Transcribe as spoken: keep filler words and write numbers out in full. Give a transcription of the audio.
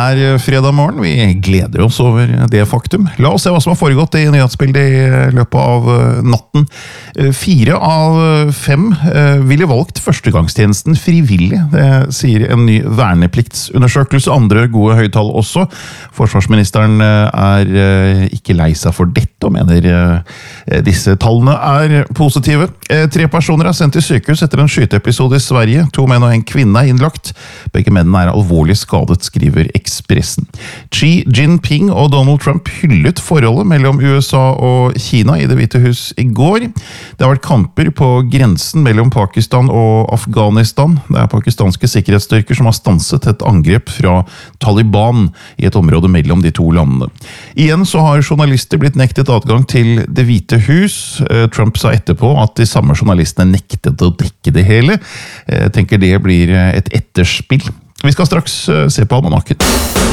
er fredag morgen. Vi gleder oss over det faktum. La oss se hva som har foregått i nyhetsbildet i løpet av natten. Fire av fem ville valgt førstegangstjenesten frivillig. Det sier en ny vernepliktsundersøkelse. Andre gode høytall også. Forsvarsministeren er ikke lei seg for dette og mener disse tallene er positive. Tre personer er sendt til sykehus etter en skyteepisode i Sverige. To menn og en kvinne er innlagt. Begge mennene er alvorlig skadet, skriver Expressen. Xi Jinping og Donald Trump hyllet forholdet mellom U S A og Kina i Det hvite hus i går. Det har vært kamper på grensen mellom Pakistan og Afghanistan. Det er pakistanske sikkerhetsstyrker som har stanset et angrep fra Taliban i et område mellom de to landene. Igjen så har journalister blitt nektet adgang til Det hvite hus. Trump sa etterpå at de samme journalistene nektet å dekke det hele. Jeg tenker det blir et etterspill. Vi skal straks se på almanakken.